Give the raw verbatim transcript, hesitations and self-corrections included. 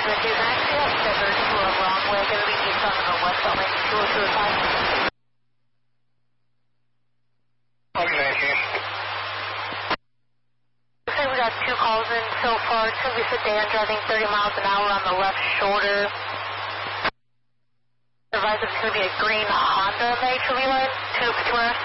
Roger, two nine, two up, seven, two up, wrong way, going to be east on the west, only two oh two five. Okay, okay. Looks like we got two calls in so far. It's going to be sedan driving thirty miles an hour on the left shoulder. Advise it's going to be a green Honda made for me line, two fifty-one.